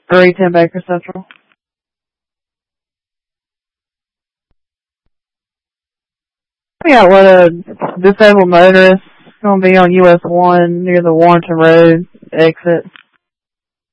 310 Baker Central. We got what a disabled motorist going to be on US 1 near the Warrenton Road exit.